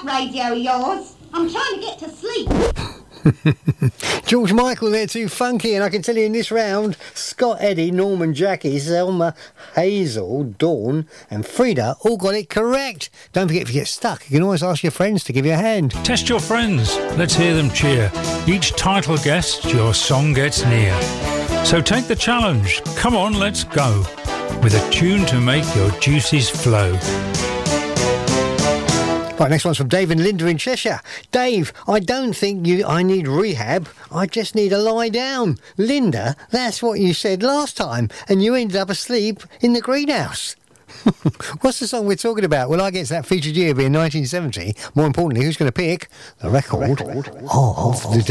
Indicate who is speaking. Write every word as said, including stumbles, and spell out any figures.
Speaker 1: that radio of yours. I'm trying to get to sleep.
Speaker 2: George Michael, they're too funky, and I can tell you in this round, Scott, Eddie, Norman, Jackie, Selma, Hazel, Dawn and Frida all got it correct. Don't forget, if you get stuck, you can always ask your friends to give you a hand.
Speaker 3: Test your friends. Let's hear them cheer. Each title guessed, your song gets near. So take the challenge. Come on, let's go. With a tune to make your juices flow.
Speaker 2: Right, next one's from Dave and Linda in Cheshire. Dave, I don't think you. I need rehab. I just need to lie down. Linda, that's what you said last time, and you ended up asleep in the greenhouse. What's the song we're talking about? Well, I guess that featured year being nineteen seventy. More importantly, who's going to pick the record, the record of the